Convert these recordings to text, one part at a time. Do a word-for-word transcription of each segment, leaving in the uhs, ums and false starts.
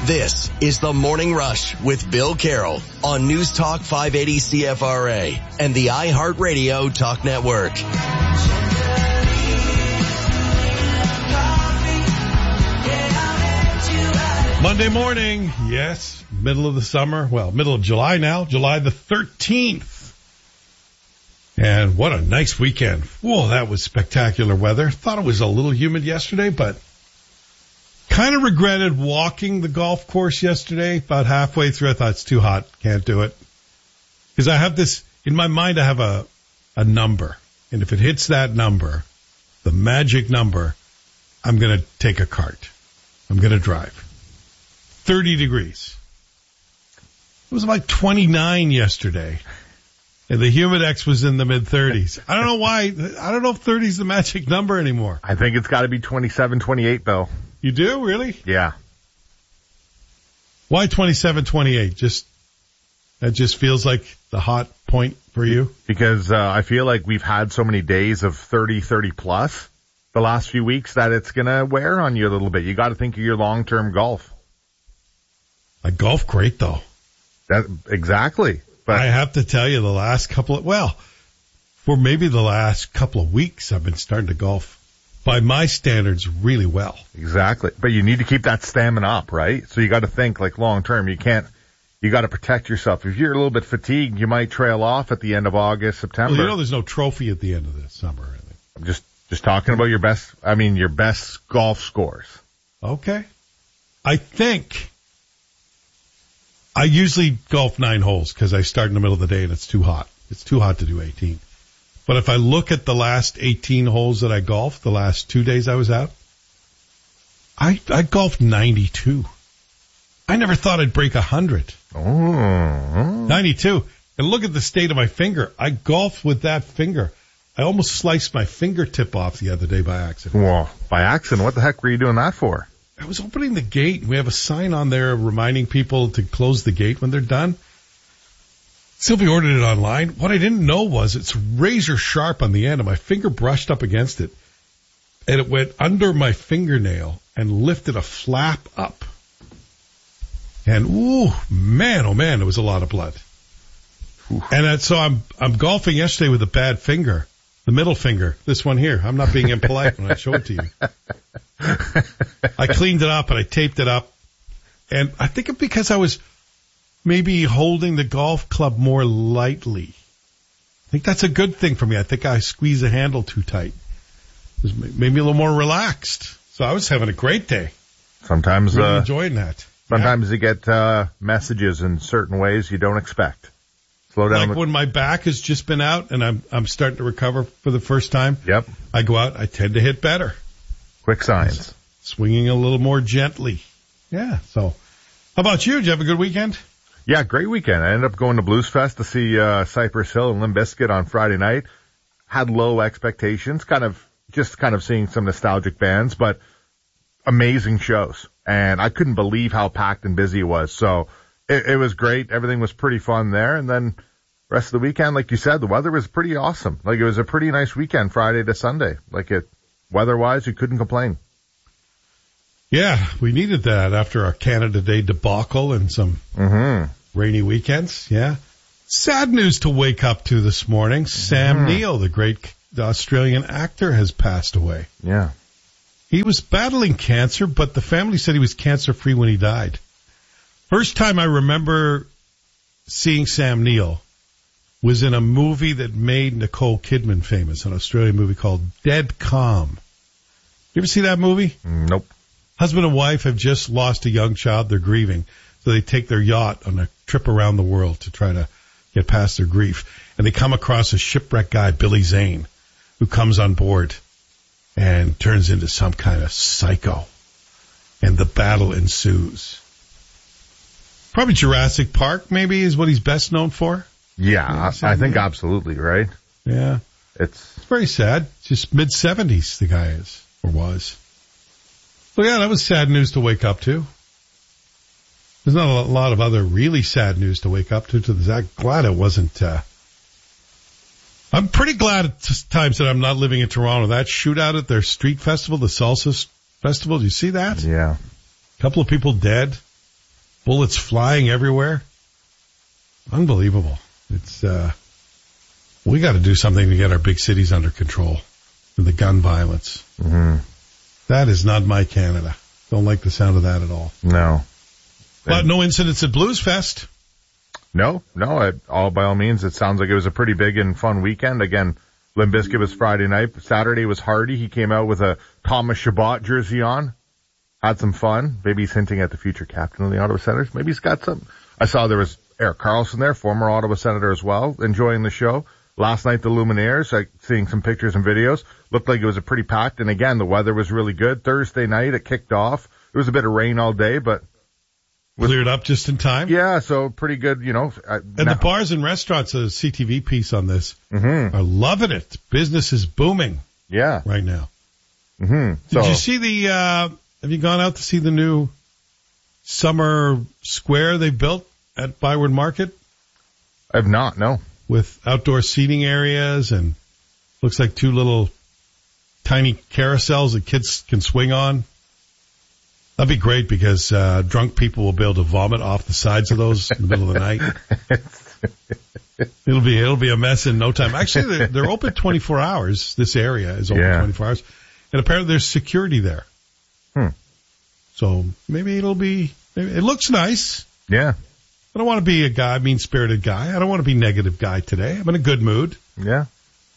This is the Morning Rush with Bill Carroll on News Talk five eighty C F R A and the iHeartRadio Talk Network. Monday morning, yes, middle of the summer, well, middle of July now, July the thirteenth. And what a nice weekend. Whoa, that was spectacular weather. Thought it was a little humid yesterday, but kind of regretted walking the golf course yesterday. About halfway through, I thought it's too hot. Can't do it. Because I have this, in my mind, I have a, a number. And if it hits that number, the magic number, I'm going to take a cart. I'm going to drive. thirty degrees. It was like twenty-nine yesterday. And the Humidex was in the mid-thirties. I don't know why. I don't know if thirty is the magic number anymore. I think it's got to be twenty-seven, twenty-eight, Bill. You do? Really? Yeah. Why twenty-seven, twenty-eight? Just, that just feels like the hot point for you? Because uh, I feel like we've had so many days of thirty, thirty plus the last few weeks that it's going to wear on you a little bit. You got to think of your long-term golf. I golf great, though. That Exactly. But I have to tell you, the last couple of, well, for maybe the last couple of weeks, I've been starting to golf, by my standards, really well. Exactly. But you need to keep that stamina up, right? So you got to think, like, long-term. You can't, you got to protect yourself. If you're a little bit fatigued, you might trail off at the end of August, September. Well, you know there's no trophy at the end of the summer, I think. I'm just, just talking about your best, I mean, your best golf scores. Okay. I think I usually golf nine holes because I start in the middle of the day and it's too hot. It's too hot to do eighteen. But if I look at the last eighteen holes that I golfed, the last two days I was out, I, I golfed ninety-two. I never thought I'd break one hundred. Oh. ninety-two. And look at the state of my finger. I golfed with that finger. I almost sliced my fingertip off the other day by accident. Well, by accident? What the heck were you doing that for? I was opening the gate. We have a sign on there reminding people to close the gate when they're done. Sylvie ordered it online. What I didn't know was it's razor sharp on the end, and my finger brushed up against it, and it went under my fingernail and lifted a flap up. And, ooh, man, oh, man, there was a lot of blood. Ooh. And that, so I'm I'm golfing yesterday with a bad finger, the middle finger, this one here. I'm not being impolite when I show it to you. I cleaned it up and I taped it up. And I think it's because I was maybe holding the golf club more lightly. I think that's a good thing for me. I think I squeeze the handle too tight. It made me a little more relaxed. So I was having a great day. Sometimes, really uh, enjoying that. Sometimes yeah. you get, uh, messages in certain ways you don't expect. Slow down. Like with- when my back has just been out and I'm, I'm starting to recover for the first time. Yep. I go out, I tend to hit better. Quick signs. Swinging a little more gently. Yeah. So how about you? Did you have a good weekend? Yeah, great weekend. I ended up going to Blues Fest to see, uh, Cypress Hill and Limp Bizkit on Friday night. Had low expectations, kind of, just kind of seeing some nostalgic bands, but amazing shows. And I couldn't believe how packed and busy it was. So it, it was great. Everything was pretty fun there. And then rest of the weekend, like you said, the weather was pretty awesome. Like it was a pretty nice weekend, Friday to Sunday. Like it, weather-wise, you couldn't complain. Yeah, we needed that after our Canada Day debacle and some mm-hmm. rainy weekends. Yeah. Sad news to wake up to this morning. Mm-hmm. Sam Neill, the great Australian actor, has passed away. Yeah. He was battling cancer, but the family said he was cancer-free when he died. First time I remember seeing Sam Neill was in a movie that made Nicole Kidman famous, an Australian movie called Dead Calm. You ever see that movie? Nope. Husband and wife have just lost a young child. They're grieving. So they take their yacht on a trip around the world to try to get past their grief. And they come across a shipwrecked guy, Billy Zane, who comes on board and turns into some kind of psycho. And the battle ensues. Probably Jurassic Park, maybe, is what he's best known for. Yeah, I, I think absolutely, right? Yeah. It's, it's very sad. Just mid-seventies, the guy is, or was. So, yeah, that was sad news to wake up to. There's not a lot of other really sad news to wake up to. to the, I'm glad it wasn't... Uh, I'm pretty glad at times that I'm not living in Toronto. That shootout at their street festival, the Salsa Festival, do you see that? Yeah. A couple of people dead. bullets flying everywhere. Unbelievable. It's, uh, we got to do something to get our big cities under control for the gun violence. Mm-hmm. That is not my Canada. Don't like the sound of that at all. No. But and no incidents at Blues Fest. No, no. It, all by all means, it sounds like it was a pretty big and fun weekend. Again, Limp Bizkit was Friday night. Saturday was Hardy. He came out with a Thomas Chabot jersey on. Had some fun. Maybe he's hinting at the future captain of the Ottawa Senators. Maybe he's got some. I saw there was Erik Karlsson there, former Ottawa Senator as well, enjoying the show. Last night, the Lumineers, like seeing some pictures and videos, looked like it was a pretty packed. And again, the weather was really good. Thursday night, it kicked off. It was a bit of rain all day, but was, cleared up just in time. Yeah, so pretty good, you know. Uh, and now, the bars and restaurants, a C T V piece on this, mm-hmm. are loving it. Business is booming. Yeah, right now. Mm-hmm. Did so, you see the? Uh, have you gone out to see the new summer square they built at Byward Market? I've not. No. With outdoor seating areas and looks like two little tiny carousels that kids can swing on. That'd be great because uh drunk people will be able to vomit off the sides of those in the middle of the night. It'll be it'll be a mess in no time. Actually, they're, they're open twenty-four hours. This area is open yeah. twenty-four hours, and apparently there's security there. Hmm. So maybe it'll be. Maybe, it looks nice. Yeah. I don't want to be a guy, mean-spirited guy. I don't want to be negative guy today. I'm in a good mood. Yeah.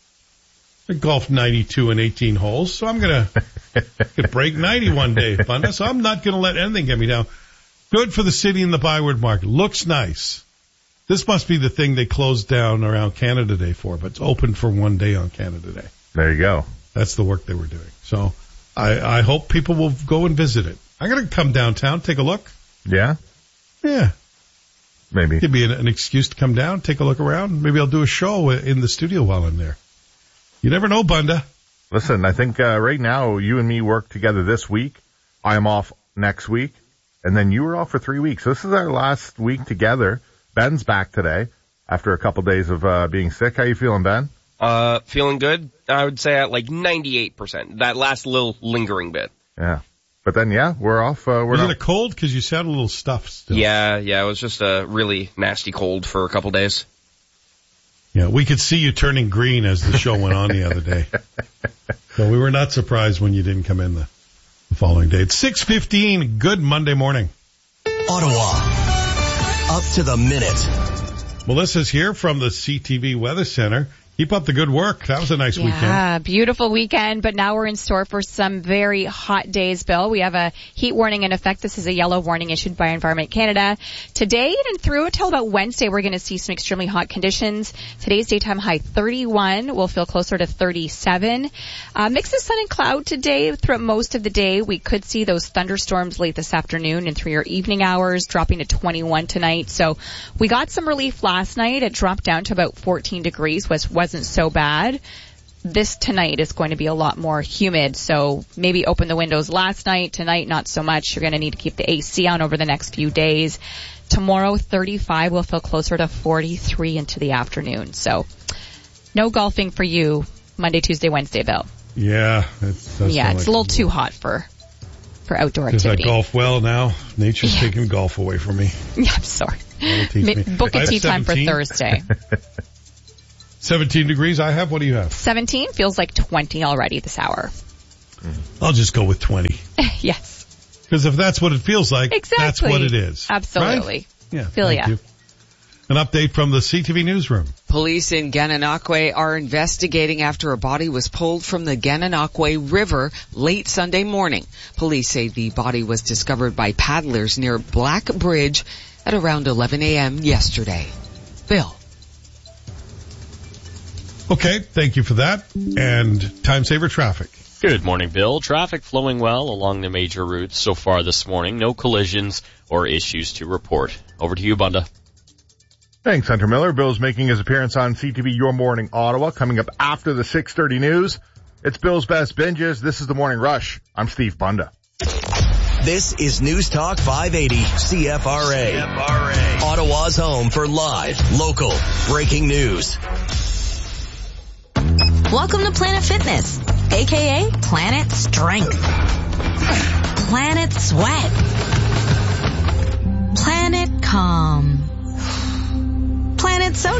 I golfed ninety-two and eighteen holes, so I'm going to break ninety one day, Bunda, so I'm not going to let anything get me down. Good for the city and the Byward Market. Looks nice. This must be the thing they closed down around Canada Day for, but it's open for one day on Canada Day. There you go. That's the work they were doing. So I, I hope people will go and visit it. I'm going to come downtown, take a look. Yeah? Yeah. Maybe. Give me an, an excuse to come down, take a look around. Maybe I'll do a show in the studio while I'm there. You never know, Bunda. Listen, I think uh, right now you and me work together this week. I am off next week, and then you were off for three weeks. So this is our last week together. Ben's back today after a couple days of uh, being sick. How you feeling, Ben? Uh, feeling good. I would say at like ninety-eight percent. That last little lingering bit. Yeah. But then, yeah, we're off. Uh, we're was not... it a cold? Because you sound a little stuffed still. Yeah, yeah, it was just a really nasty cold for a couple days. Yeah, we could see you turning green as the show went on the other day. So we were not surprised when you didn't come in the, the following day. It's six fifteen. Good Monday morning. Ottawa. Up to the minute. Melissa's here from the C T V Weather Center. Keep up the good work. That was a nice yeah, weekend. Yeah, beautiful weekend, but now we're in store for some very hot days, Bill. We have a heat warning in effect. This is a yellow warning issued by Environment Canada. Today and through until about Wednesday, we're going to see some extremely hot conditions. Today's daytime high thirty-one. We'll feel closer to thirty-seven. Uh, mix of sun and cloud today throughout most of the day. We could see those thunderstorms late this afternoon and through your evening hours, dropping to twenty-one tonight. So we got some relief last night. It dropped down to about fourteen degrees, was wasn't so bad. This tonight is going to be a lot more humid, so maybe open the windows last night. Tonight, not so much. You're going to need to keep the A C on over the next few days. Tomorrow, thirty-five will feel closer to forty-three into the afternoon. So no golfing for you Monday, Tuesday, Wednesday, Bill. Yeah. It's, that's yeah, it's like a little too hot for for outdoor Because activity. I golf well now. Nature's yeah. taking golf away from me. Yeah, I'm sorry. Teach me. Book a tea time for Thursday. seventeen degrees I have. What do you have? seventeen feels like twenty already this hour. I'll just go with twenty. Yes. Because if that's what it feels like, exactly. that's what it is. Absolutely. Right? Yeah. Feel thank ya. you. An update from the C T V newsroom. Police in Gananoque are investigating after a body was pulled from the Gananoque River late Sunday morning. Police say the body was discovered by paddlers near Black Bridge at around eleven a.m. yesterday. Bill. Okay, thank you for that. And time saver traffic. Good morning, Bill. Traffic flowing well along the major routes so far this morning. No collisions or issues to report. Over to you, Bunda. Thanks, Hunter Miller. Bill's making his appearance on C T V Your Morning Ottawa, coming up after the six thirty news. It's Bill's Best Binges. This is the Morning Rush. I'm Steve Bunda. This is News Talk five eighty C F R A. C F R A. Ottawa's home for live, local, breaking news. Welcome to Planet Fitness, aka Planet Strength, Planet Sweat, Planet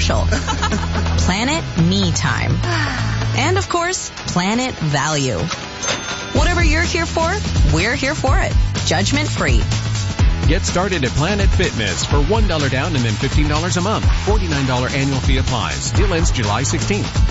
commercial. Planet Me Time. And of course, Planet Value. Whatever you're here for, we're here for it. Judgment free. Get started at Planet Fitness for one dollar down and then fifteen dollars a month. forty-nine dollars annual fee applies. Deal ends July sixteenth.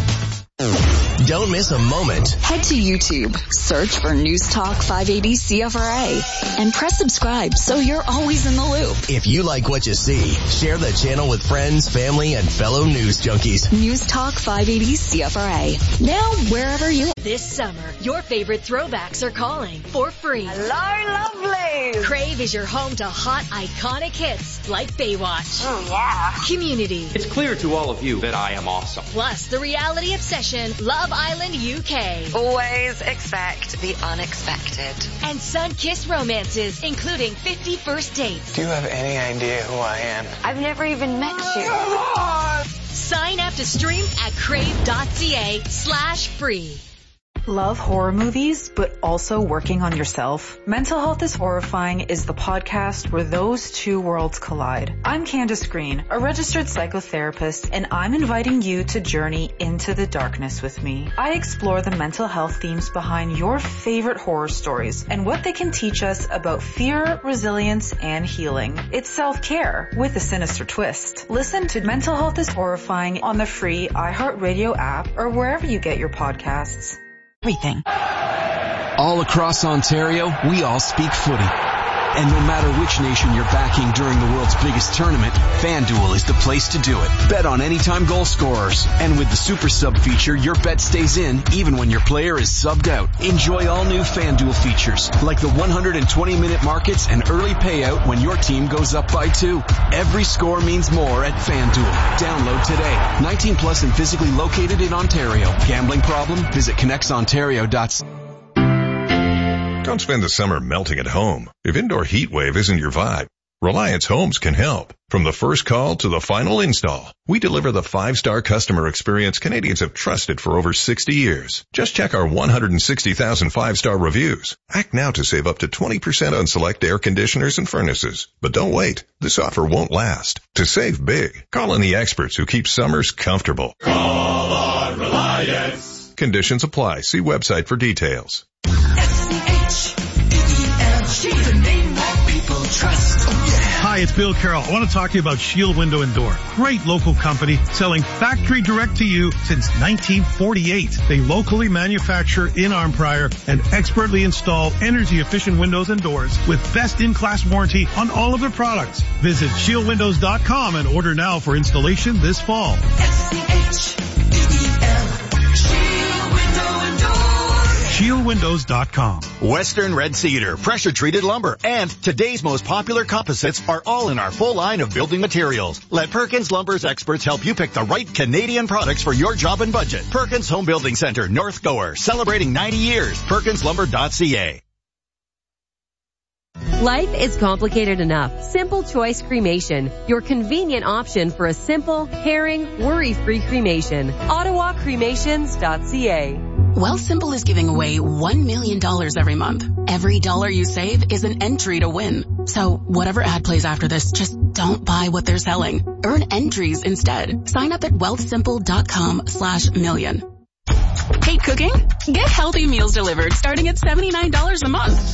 Don't miss a moment. Head to YouTube, search for News Talk five eighty C F R A, and press subscribe so you're always in the loop. If you like what you see, share the channel with friends, family, and fellow news junkies. News Talk five eighty C F R A. Now, wherever you... This summer, your favorite throwbacks are calling for free. Hello, lovely. Crave is your home to hot, iconic hits like Baywatch. Oh, yeah. Community. It's clear to all of you that I am awesome. Plus, the reality obsession, Love Island U K. Always expect the unexpected. And sun-kissed romances, including fifty First Dates. Do you have any idea who I am? I've never even met you. Sign up to stream at crave.ca slash free. Love horror movies, but also working on yourself? Mental Health is Horrifying is the podcast where those two worlds collide. I'm Candace Green, a registered psychotherapist, and I'm inviting you to journey into the darkness with me. I explore the mental health themes behind your favorite horror stories and what they can teach us about fear, resilience, and healing. It's self-care with a sinister twist. Listen to Mental Health is Horrifying on the free iHeartRadio app or wherever you get your podcasts. Everything. All across Ontario, we all speak footy. And no matter which nation you're backing during the world's biggest tournament, FanDuel is the place to do it. Bet on anytime goal scorers. And with the Super Sub feature, your bet stays in even when your player is subbed out. Enjoy all new FanDuel features, like the one hundred twenty minute markets and early payout when your team goes up by two. Every score means more at FanDuel. Download today. nineteen plus and physically located in Ontario. Gambling problem? Visit connects ontario dot c a. Don't spend the summer melting at home. If indoor heat wave isn't your vibe, Reliance Homes can help. From the first call to the final install, we deliver the five-star customer experience Canadians have trusted for over sixty years. Just check our one hundred sixty thousand five-star reviews. Act now to save up to twenty percent on select air conditioners and furnaces. But don't wait. This offer won't last. To save big, call in the experts who keep summers comfortable. Call on Reliance. Conditions apply. See website for details. The name that people trust. Oh, yeah. Hi, it's Bill Carroll. I want to talk to you about Shield Window and Door. Great local company selling factory direct to you since nineteen forty-eight. They locally manufacture in Arnprior and expertly install energy efficient windows and doors with best in class warranty on all of their products. Visit shield windows dot com and order now for installation this fall. S C H E E L Shield Window and Door. shield windows dot com. Western Red Cedar, pressure-treated lumber, and today's most popular composites are all in our full line of building materials. Let Perkins Lumber's experts help you pick the right Canadian products for your job and budget. Perkins Home Building Center, North Gower, celebrating ninety years. perkins lumber dot c a. Life is complicated enough. Simple Choice Cremation, your convenient option for a simple, caring, worry-free cremation. ottawa cremations dot c a. Wealthsimple is giving away one million dollars every month. Every dollar you save is an entry to win. So whatever ad plays after this, just don't buy what they're selling. Earn entries instead. Sign up at wealthsimple dot com slash million. Hate cooking? Get healthy meals delivered starting at seventy-nine dollars a month.